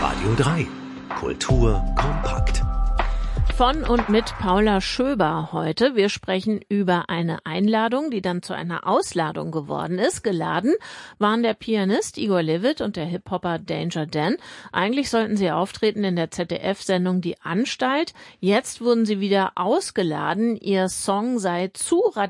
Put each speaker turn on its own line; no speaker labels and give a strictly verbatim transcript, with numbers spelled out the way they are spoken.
Radio drei. Kultur kompakt.
Von und mit Paula Schöber heute. Wir sprechen über eine Einladung, die dann zu einer Ausladung geworden ist. Geladen waren der Pianist Igor Levit und der Hip-Hopper Danger Dan. Eigentlich sollten sie auftreten in der Z D F-Sendung Die Anstalt. Jetzt wurden sie wieder ausgeladen. Ihr Song sei zu radikal